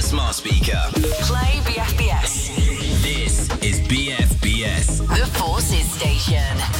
smart speaker. Play BFBS. This is BFBS. The Forces Station.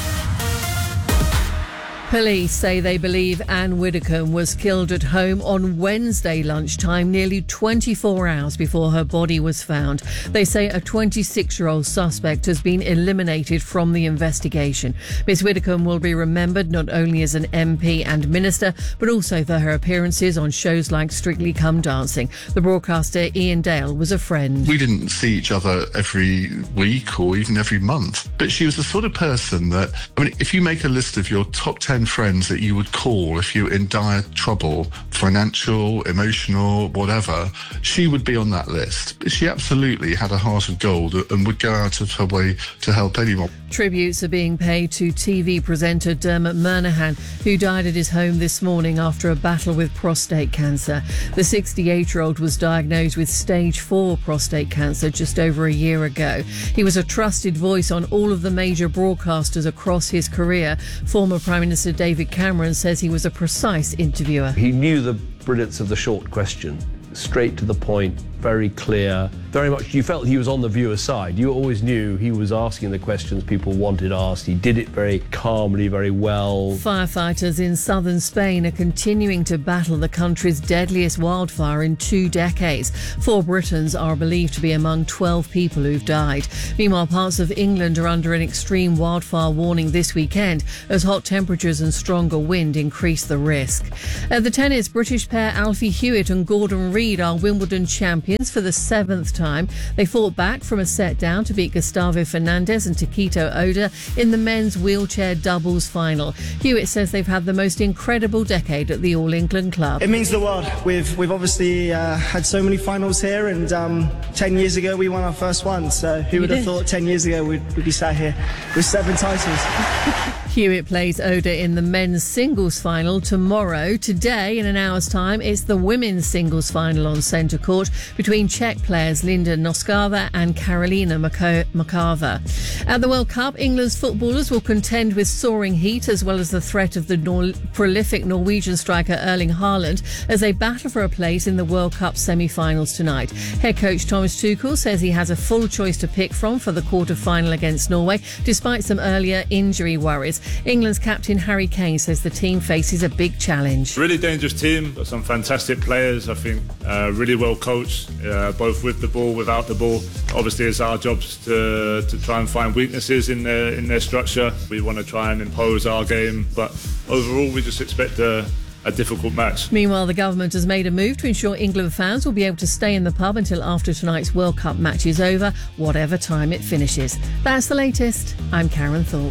Police say they believe Anne Widdecombe was killed at home on Wednesday lunchtime, nearly 24 hours before her body was found. They say a 26-year-old suspect has been eliminated from the investigation. Miss Widdecombe will be remembered not only as an MP and minister, but also for her appearances on shows like Strictly Come Dancing. The broadcaster Ian Dale was a friend. We didn't see each other every week or even every month, but she was the sort of person that, if you make a list of your top 10 friends that you would call if you're in dire trouble, financial, emotional, whatever, she would be on that list. She absolutely had a heart of gold and would go out of her way to help anyone. Tributes are being paid to TV presenter Dermot Murnaghan, who died at his home this morning after a battle with prostate cancer. The 68-year-old was diagnosed with stage 4 prostate cancer just over a year ago. He was a trusted voice on all of the major broadcasters across his career. Former Prime Minister David Cameron says he was a precise interviewer. He knew the brilliance of the short question, straight to the point, very clear, very much you felt he was on the viewer's side. You always knew he was asking the questions people wanted asked. He did it very calmly, very well. Firefighters in southern Spain are continuing to battle the country's deadliest wildfire in 2 decades. 4 Britons are believed to be among 12 people who've died. Meanwhile, parts of England are under an extreme wildfire warning this weekend as hot temperatures and stronger wind increase the risk. At the tennis, British pair Alfie Hewitt and Gordon Reid are Wimbledon champions for the 7th time. They fought back from a set down to beat Gustavo Fernandez and Takeito Oda in the men's wheelchair doubles final. Hewitt says they've had the most incredible decade at the All England club. It means the world. We've obviously had so many finals here, and 10 years ago we won our first one. So who would have thought 10 years ago we'd be sat here with 7 titles? Hewitt plays Oda in the men's singles final tomorrow. Today, in an hour's time, it's the women's singles final on centre court between Czech players Linda Noskova and Karolina Makava. At the World Cup, England's footballers will contend with soaring heat as well as the threat of the prolific Norwegian striker Erling Haaland as they battle for a place in the World Cup semi-finals tonight. Head coach Thomas Tuchel says he has a full choice to pick from for the quarter-final against Norway, despite some earlier injury worries. England's captain Harry Kane says the team faces a big challenge. Really dangerous team, got some fantastic players, I think, really well coached, both with the ball, without the ball. Obviously it's our jobs to try and find weaknesses in their structure. We want to try and impose our game, but overall we just expect a difficult match. Meanwhile, the government has made a move to ensure England fans will be able to stay in the pub until after tonight's World Cup match is over, whatever time it finishes. That's the latest. I'm Karen Thorpe.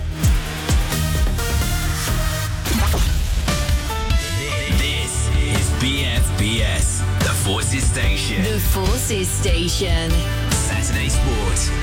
This is BFBS, the Forces Station. The Forces Station. Saturday Sport.